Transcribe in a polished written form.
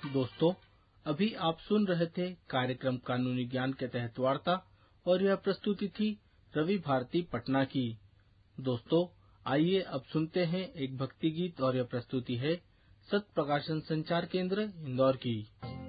दोस्तों, अभी आप सुन रहे थे कार्यक्रम कानूनी ज्ञान के तहत वार्ता, और यह प्रस्तुति थी रवि भारती पटना की। दोस्तों, आइए अब सुनते हैं एक भक्ति गीत, और यह प्रस्तुति है सत्य प्रकाशन संचार केंद्र इंदौर की।